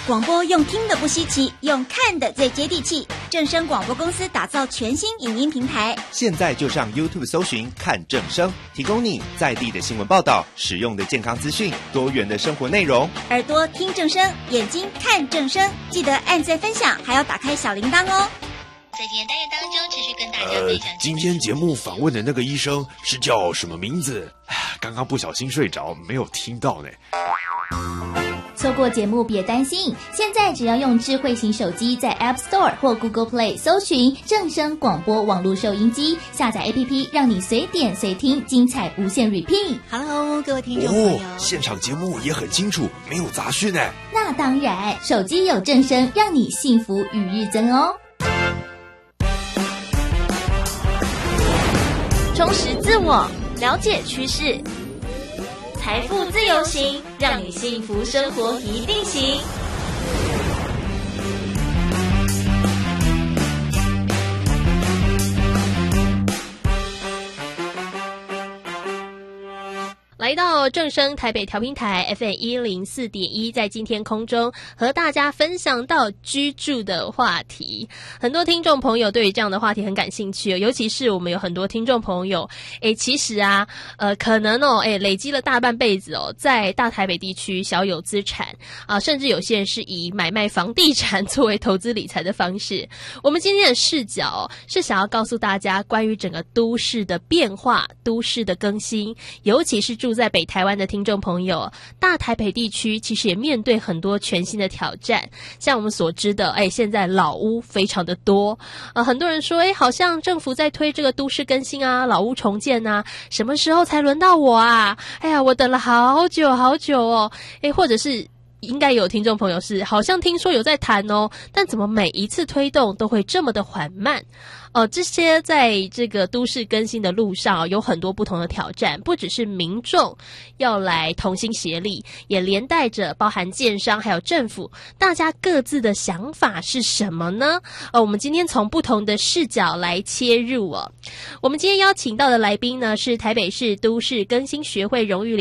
广播用听的不稀奇，用看的最接地气。正声广播公司打造全新影音平台， 现在就上 YouTube 搜寻看正声，提供你在地的新闻报道、实用的健康资讯、多元的生活内容。 耳朵听正声，眼睛看正声，记得按赞分享，还要打开小铃铛哦。 在今天单元当中，持续跟大家分享。 今天节目访问的那个医生是叫什么名字？刚刚不小心睡着，没有听到呢。 错过节目别担心，现在只要用智慧型手机在 App Store 或 Google Play 搜寻正声广播网络收音机，下载 APP， 让你随点随听，精彩无限 repeat。Hello， 各位听众朋友， 现场节目也很清楚，没有杂讯呢。 那当然，手机有正声，让你幸福与日增哦。 充实自我，了解趋势，财富自由行，让你幸福生活一定行。来到正声台北调频台 FM104.1， 在今天空中和大家分享到居住的话题。很多听众朋友对于这样的话题很感兴趣，尤其是我们有很多听众朋友，其实啊，可能累积了大半辈子在大台北地区小有资产啊，甚至有些人是以买卖房地产作为投资理财的方式。我们今天的视角是想要告诉大家关于整个都市的变化、都市的更新，尤其是住在北台湾的听众朋友，大台北地区其实也面对很多全新的挑战。像我们所知的，现在老屋非常的多，很多人说，好像政府在推这个都市更新啊、老屋重建啊，什么时候才轮到我啊？我等了好久好久哦，或者是应该有听众朋友是好像听说有在谈哦，但怎么每一次推动都会这么的缓慢？这些在这个都市更新的路上有很多不同的挑战，不只是民众要来同心协力，也连带着包含建商还有政府，大家各自的想法是什么呢？我们今天从不同的视角来切入哦。我们今天邀请到的来宾呢，是台北市都市更新学会荣誉